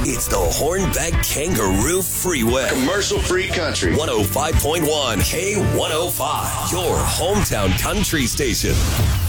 It's the Hornbeck Kangaroo Freeway. Commercial-free country. 105.1 K105, your hometown country station.